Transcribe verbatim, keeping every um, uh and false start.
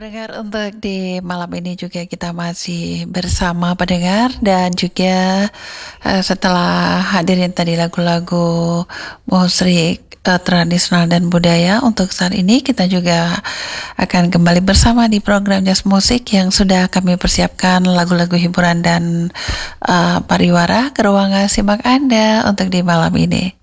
Pendengar, untuk di malam ini juga kita masih bersama pendengar dan juga eh, setelah hadirin tadi lagu-lagu musik eh, tradisional dan budaya, untuk saat ini kita juga akan kembali bersama di program Jazz Musik yang sudah kami persiapkan lagu-lagu hiburan dan eh, pariwara ke ruangan simak Anda untuk di malam ini.